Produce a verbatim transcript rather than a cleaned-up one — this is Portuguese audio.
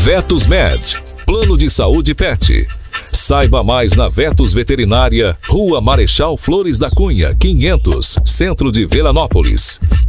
Vetos Med, Plano de Saúde Pet. Saiba mais na Vetos Veterinária, Rua Marechal Flores da Cunha, quinhentos, Centro de Veranópolis.